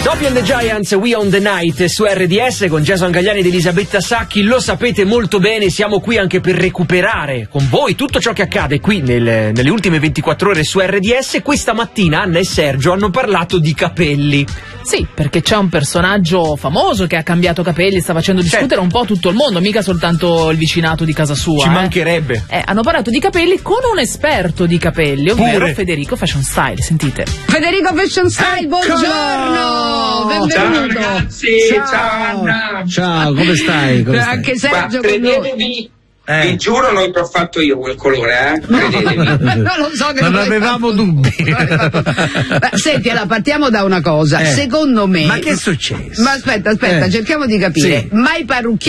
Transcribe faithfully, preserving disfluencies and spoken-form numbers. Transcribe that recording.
Sophie and the Giants, We on the Night su R D S con Jason Gagliani ed Elisabetta Sacchi. Lo sapete molto bene, siamo qui anche per recuperare con voi tutto ciò che accade qui nel, nelle ultime ventiquattro ore su R D S. Questa mattina Anna e Sergio hanno parlato di capelli. Sì, perché c'è un personaggio famoso che ha cambiato capelli, sta facendo discutere certo. un po' tutto il mondo, mica soltanto il vicinato di casa sua. Ci eh. mancherebbe. Eh, hanno parlato di capelli con un esperto di capelli, ovvero Pure. Federico Fashion Style. Sentite. Federico Fashion Style, Eccolo! buongiorno! Benvenuto! Ciao ragazzi, ciao, ciao Anna! Ciao, come stai? Come stai? Anche Sergio Ma credetevi, eh. vi giuro non ti ho fatto io quel colore, eh? Credetevi. Non lo so che non avevamo dubbi. Ma, senti, allora partiamo da una cosa. Eh. Secondo me. Ma che è successo? Ma aspetta, aspetta, eh. cerchiamo di capire. Sì. Ma i parrucchieri